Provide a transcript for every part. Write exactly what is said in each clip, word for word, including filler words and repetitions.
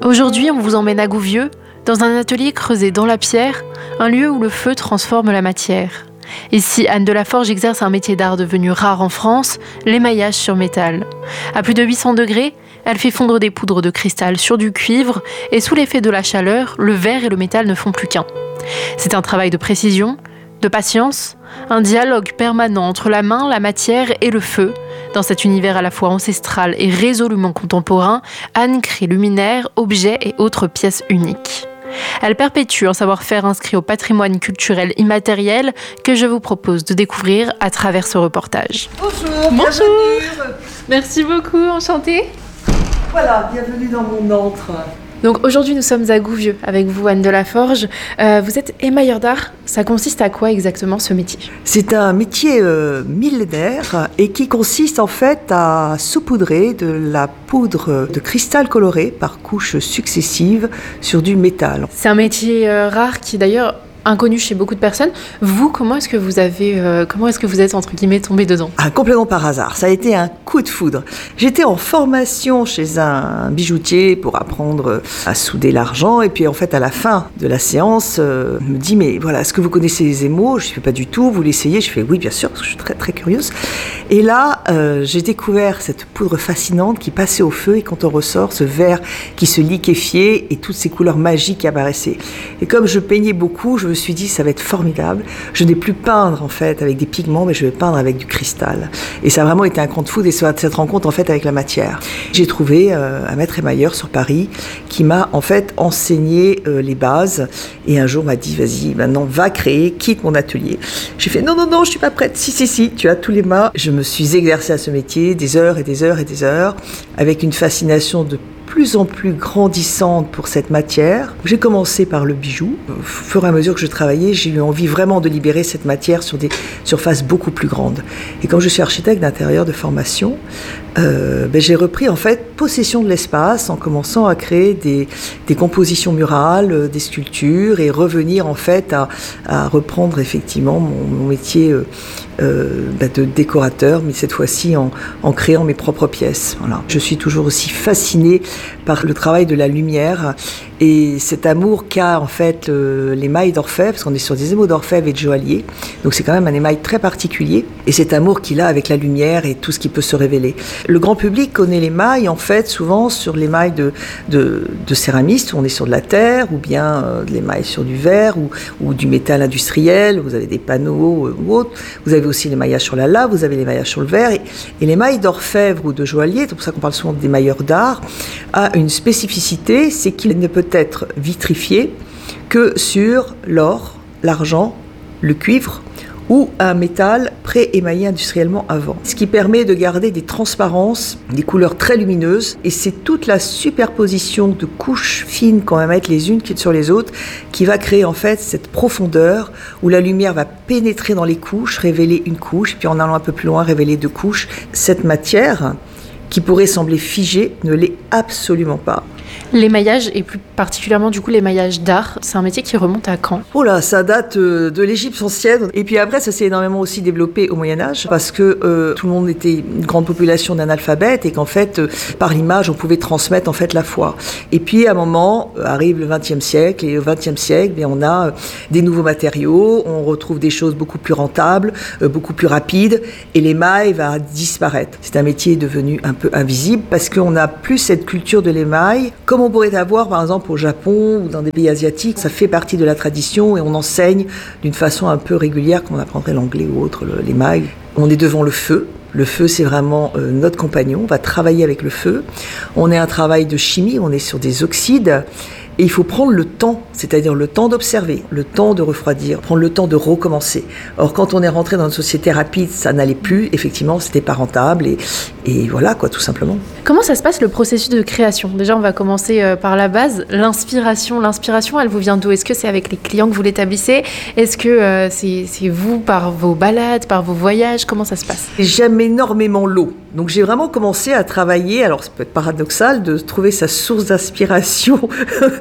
Aujourd'hui, on vous emmène à Gouvieux, dans un atelier creusé dans la pierre, un lieu où le feu transforme la matière. Ici, Anne Delaforge exerce un métier d'art devenu rare en France, l'émaillage sur métal. À plus de huit cents degrés, elle fait fondre des poudres de cristal sur du cuivre et sous l'effet de la chaleur, le verre et le métal ne font plus qu'un. C'est un travail de précision, de patience, un dialogue permanent entre la main, la matière et le feu. Dans cet univers à la fois ancestral et résolument contemporain, Anne crée luminaires, objets et autres pièces uniques. Elle perpétue un savoir-faire inscrit au patrimoine culturel immatériel que je vous propose de découvrir à travers ce reportage. Bonjour, Bonjour. bienvenue. Merci beaucoup, enchantée. Voilà, bienvenue dans mon antre. Donc aujourd'hui nous sommes à Gouvieux avec vous Anne Delaforge. Euh, vous êtes émailleur d'art, ça consiste à quoi exactement ce métier ? C'est un métier euh, millénaire et qui consiste en fait à saupoudrer de la poudre de cristal coloré par couches successives sur du métal. C'est un métier euh, rare qui d'ailleurs inconnu chez beaucoup de personnes. Vous, comment est-ce que vous avez, euh, comment est-ce que vous êtes entre guillemets tombé dedans ? Ah, complètement par hasard. Ça a été un coup de foudre. J'étais en formation chez un bijoutier pour apprendre à souder l'argent. Et puis en fait, à la fin de la séance, euh, il me dit mais voilà, est-ce que vous connaissez les émaux ? Je ne fais pas du tout. Vous l'essayez ? Je fais oui, bien sûr, parce que je suis très très curieuse. Et là, euh, j'ai découvert cette poudre fascinante qui passait au feu et quand on ressort, ce verre qui se liquéfiait et toutes ces couleurs magiques qui apparaissaient. Et comme je peignais beaucoup, je me suis dit ça va être formidable. Je n'ai plus peindre en fait avec des pigments, mais je vais peindre avec du cristal. Et ça a vraiment été un coup de foudre et cette rencontre en fait avec la matière. J'ai trouvé euh, un maître émailleur sur Paris qui m'a en fait enseigné euh, les bases et un jour m'a dit vas-y maintenant va créer, quitte mon atelier. J'ai fait non non non je suis pas prête. Si si si tu as tous les mâts. Je me suis exercée à ce métier des heures et des heures et des heures avec une fascination de plus en plus grandissante pour cette matière. J'ai commencé par le bijou. Au fur et à mesure que je travaillais, j'ai eu envie vraiment de libérer cette matière sur des surfaces beaucoup plus grandes. Et comme je suis architecte d'intérieur de formation, euh, ben j'ai repris en fait possession de l'espace en commençant à créer des, des compositions murales, des sculptures et revenir en fait à, à reprendre effectivement mon, mon métier euh, euh, ben de décorateur, mais cette fois-ci en, en créant mes propres pièces. Voilà. Je suis toujours aussi fascinée par le travail de la lumière et cet amour qu'a en fait euh, l'émail d'Orfèvre, parce qu'on est sur des émaux d'Orfèvre et de joaillier, donc c'est quand même un émail très particulier, et cet amour qu'il a avec la lumière et tout ce qui peut se révéler. Le grand public connaît l'émail en fait souvent sur l'émail de, de, de céramiste, où on est sur de la terre, ou bien euh, de l'émail sur du verre, ou, ou du métal industriel, vous avez des panneaux euh, ou autres, vous avez aussi l'émaillage sur la lave, vous avez l'émaillage sur le verre, et, et l'émail d'Orfèvre ou de joaillier, c'est pour ça qu'on parle souvent d'émailleurs d'art, a une spécificité, c'est qu'il ne peut être vitrifié que sur l'or, l'argent, le cuivre ou un métal pré-émaillé industriellement avant. Ce qui permet de garder des transparences, des couleurs très lumineuses, et c'est toute la superposition de couches fines qu'on va mettre les unes sur les autres qui va créer en fait cette profondeur où la lumière va pénétrer dans les couches, révéler une couche, puis en allant un peu plus loin, révéler deux couches. Cette matière qui pourrait sembler figée ne l'est absolument pas. L'émaillage, et plus particulièrement du coup l'émaillage d'art, c'est un métier qui remonte à quand ? Oh là, ça date euh, de l'Égypte ancienne. Et puis après, ça s'est énormément aussi développé au Moyen-Âge, parce que euh, tout le monde était une grande population d'analphabètes, et qu'en fait, euh, par l'image, on pouvait transmettre en fait la foi. Et puis à un moment, euh, arrive le vingtième siècle, et au vingtième siècle, bien, on a euh, des nouveaux matériaux, on retrouve des choses beaucoup plus rentables, euh, beaucoup plus rapides, et l'émail va disparaître. C'est un métier devenu un peu invisible, parce qu'on n'a plus cette culture de l'émail, comme on pourrait avoir par exemple au Japon ou dans des pays asiatiques. Ça fait partie de la tradition et on enseigne d'une façon un peu régulière, comme on apprendrait l'anglais ou autre, le, l'émail. On est devant le feu. Le feu, c'est vraiment euh, notre compagnon. On va travailler avec le feu. On est un travail de chimie, on est sur des oxydes. Et il faut prendre le temps, c'est-à-dire le temps d'observer, le temps de refroidir, prendre le temps de recommencer. Or, quand on est rentré dans une société rapide, ça n'allait plus. Effectivement, c'était pas rentable. Et, et voilà, quoi, tout simplement. Comment ça se passe le processus de création ? Déjà, on va commencer euh, par la base, l'inspiration. L'inspiration, elle vous vient d'où ? Est-ce que c'est avec les clients que vous l'établissez ? Est-ce que euh, c'est, c'est vous, par vos balades, par vos voyages ? Comment ça se passe ? J'aime énormément l'eau. Donc, j'ai vraiment commencé à travailler, alors ça peut être paradoxal, de trouver sa source d'inspiration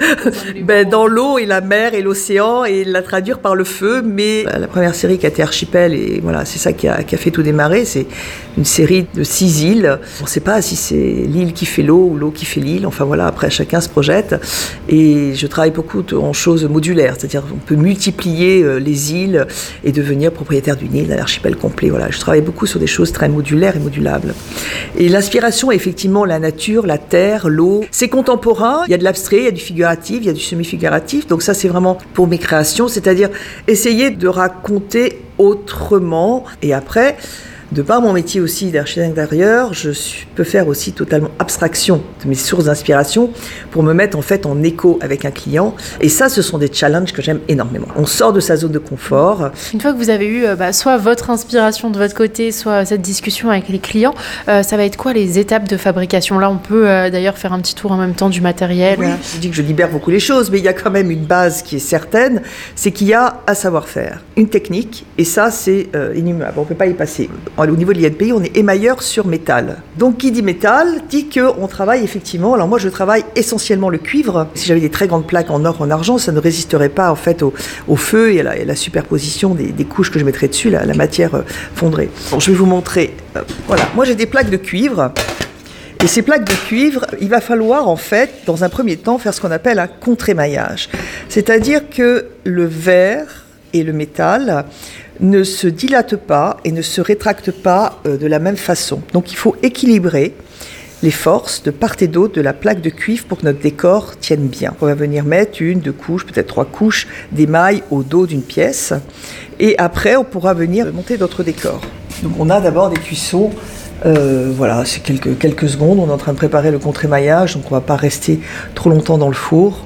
ben, dans l'eau et la mer et l'océan et la traduire par le feu. Mais la première série qui a été Archipel, et voilà, c'est ça qui a, qui a fait tout démarrer. C'est une série de six îles. On ne sait pas si c'est l'île qui fait l'eau ou l'eau qui fait l'île. Enfin voilà, après chacun se projette. Et je travaille beaucoup en choses modulaires, c'est-à-dire on peut multiplier les îles et devenir propriétaire d'une île, d'un archipel complet. Voilà, je travaille beaucoup sur des choses très modulaires et modulables. Et l'inspiration est effectivement la nature, la terre, l'eau. C'est contemporain, il y a de l'abstrait, il y a du figuratif, il y a du semi-figuratif. Donc ça, c'est vraiment pour mes créations, c'est-à-dire essayer de raconter autrement. Et après, de par mon métier aussi d'architecte d'intérieur, je suis, peux faire aussi totalement abstraction de mes sources d'inspiration pour me mettre en fait en écho avec un client. Et ça, ce sont des challenges que j'aime énormément. On sort de sa zone de confort. Une fois que vous avez eu bah, soit votre inspiration de votre côté, soit cette discussion avec les clients, euh, ça va être quoi les étapes de fabrication? Là, on peut euh, d'ailleurs faire un petit tour en même temps du matériel. Oui, je dis que je libère beaucoup les choses, mais il y a quand même une base qui est certaine, c'est qu'il y a un savoir-faire, une technique, et ça, c'est euh, inimmuable. On ne peut pas y passer. Au niveau de l'I N P I, on est émailleur sur métal. Donc, qui dit métal, dit qu'on travaille effectivement. Alors, moi, je travaille essentiellement le cuivre. Si j'avais des très grandes plaques en or, en argent, ça ne résisterait pas, en fait, au, au feu et à la, et la superposition des, des couches que je mettrais dessus. La, la matière euh, fondrait. Bon, je vais vous montrer. Euh, voilà. Moi, j'ai des plaques de cuivre. Et ces plaques de cuivre, il va falloir, en fait, dans un premier temps, faire ce qu'on appelle un contre-émaillage. C'est-à-dire que le verre et le métal ne se dilatent pas et ne se rétractent pas euh, de la même façon. Donc il faut équilibrer les forces de part et d'autre de la plaque de cuivre pour que notre décor tienne bien. On va venir mettre une, deux couches, peut-être trois couches d'émail au dos d'une pièce. Et après, on pourra venir monter d'autres décors. Donc on a d'abord des cuissons. Euh, voilà, c'est quelques, quelques secondes. On est en train de préparer le contre-émaillage, donc on ne va pas rester trop longtemps dans le four.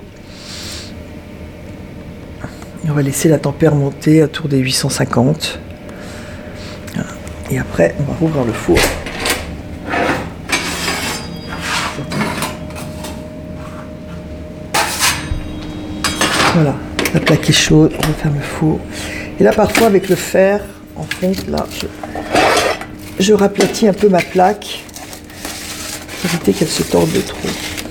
On va laisser la température monter autour des huit cent cinquante. Et après, on va rouvrir le four. Voilà, la plaque est chaude, on va faire le four. Et là, parfois, avec le fer, en fonte, là, je, je raplatis un peu ma plaque pour éviter qu'elle se torde de trop.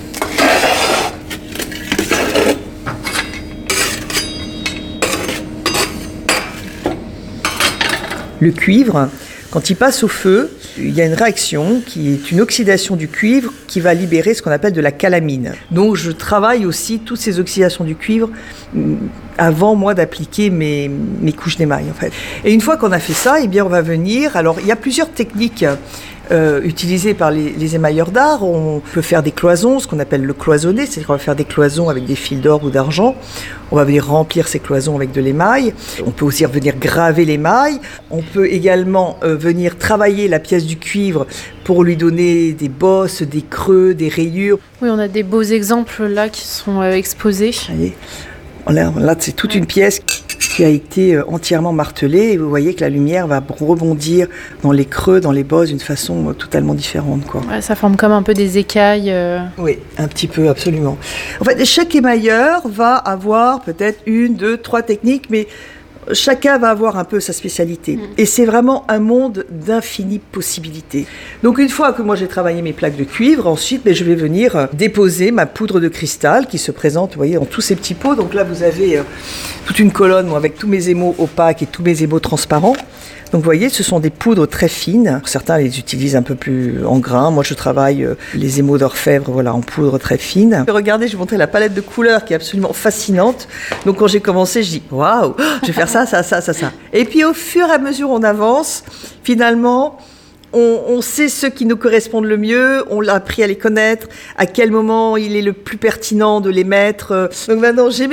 Le cuivre, quand il passe au feu, il y a une réaction qui est une oxydation du cuivre qui va libérer ce qu'on appelle de la calamine. Donc je travaille aussi toutes ces oxydations du cuivre avant moi d'appliquer mes, mes couches d'émail en fait. Et une fois qu'on a fait ça, eh bien on va venir. Alors il y a plusieurs techniques euh, utilisées par les, les émailleurs d'art. On peut faire des cloisons, ce qu'on appelle le cloisonné, c'est-à-dire qu'on va faire des cloisons avec des fils d'or ou d'argent. On va venir remplir ces cloisons avec de l'émail. On peut aussi venir graver l'émail. On peut également euh, venir travailler la pièce du cuivre pour lui donner des bosses, des creux, des rayures. Oui, on a des beaux exemples là qui sont euh, exposés. Allez. Là, là, c'est toute une pièce qui a été entièrement martelée et vous voyez que la lumière va rebondir dans les creux, dans les bosses d'une façon totalement différente, quoi. Ouais, ça forme comme un peu des écailles. Euh... Oui, un petit peu, absolument. En fait, chaque émailleur va avoir peut-être une, deux, trois techniques, mais chacun va avoir un peu sa spécialité. Mmh. Et c'est vraiment un monde d'infinies possibilités. Donc une fois que moi j'ai travaillé mes plaques de cuivre, ensuite ben, je vais venir déposer ma poudre de cristal qui se présente, vous voyez, dans tous ces petits pots. Donc là vous avez euh, toute une colonne moi, avec tous mes émaux opaques et tous mes émaux transparents. Donc vous voyez, ce sont des poudres très fines. Certains les utilisent un peu plus en grains. Moi, je travaille euh, les émaux d'orfèvre voilà, en poudre très fine. Regardez, je vais montrer la palette de couleurs qui est absolument fascinante. Donc quand j'ai commencé, je dis « Waouh, je vais faire ça, ça, ça, ça, ça ». Et puis au fur et à mesure on avance, finalement, on, on sait ceux qui nous correspondent le mieux. On l'a appris à les connaître, à quel moment il est le plus pertinent de les mettre. Donc maintenant, j'ai